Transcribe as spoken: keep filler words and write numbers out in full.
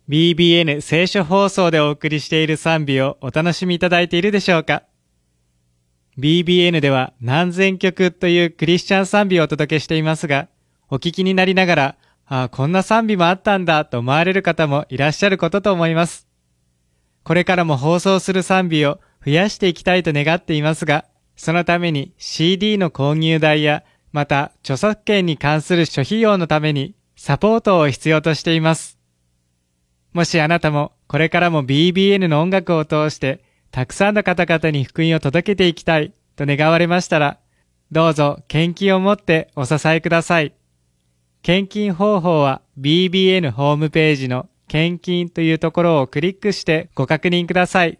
ビービーエヌ 聖書放送でお送りしている賛美をお楽しみいただいているでしょうか。 ビービーエヌ では何千曲というクリスチャン賛美をお届けしていますが、お聞きになりながら、ああ、こんな賛美もあったんだと思われる方もいらっしゃることと思います。これからも放送する賛美を増やしていきたいと願っていますが、そのために シーディー の購入代や、また著作権に関する諸費用のためにサポートを必要としています。もしあなたもこれからも ビービーエヌ の音楽を通してたくさんの方々に福音を届けていきたいと願われましたら、どうぞ献金を持ってお支えください。献金方法は ビービーエヌ ホームページの献金というところをクリックしてご確認ください。